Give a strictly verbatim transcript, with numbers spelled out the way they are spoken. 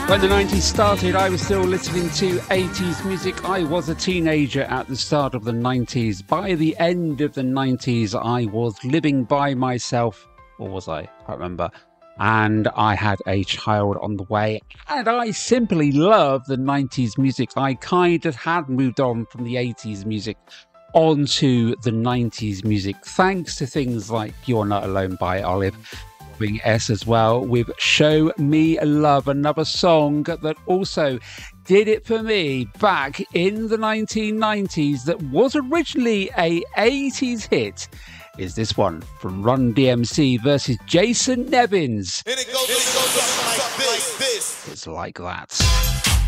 When the nineties started, I was still listening to eighties music. I was a teenager at the start of the nineties. By the end of the nineties, I was living by myself. Or was I? I can't remember. And I had a child on the way. And I simply love the nineties music. I kind of had moved on from the eighties music onto the nineties music, thanks to things like You're Not Alone by Olive S as well, with Show Me Love, another song that also did it for me back in the nineteen nineties that was originally a eighties hit. Is this one from Run D M C versus Jason Nevins. And it goes, it goes like this. It's like that.